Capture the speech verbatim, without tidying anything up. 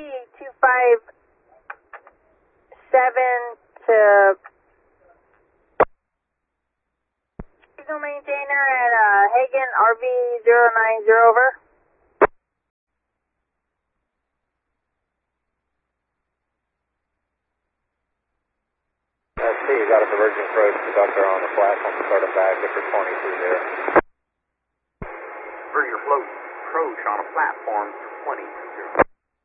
two five seven to signal maintainer at uh, Hagen R V zero nine zero over. Let's see, you got a diverging approach conductor on the platform, start it back, Victor twenty-two there. Diverging approach on a platform twenty-two zero.